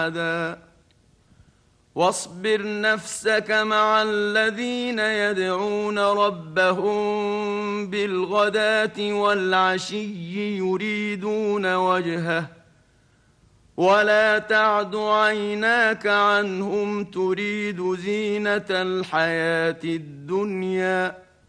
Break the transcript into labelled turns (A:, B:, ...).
A: واصبر نفسك مع الذين يدعون ربهم بالغداة والعشي يريدون وجهه ولا تعد عيناك عنهم تريد زينة الحياة الدنيا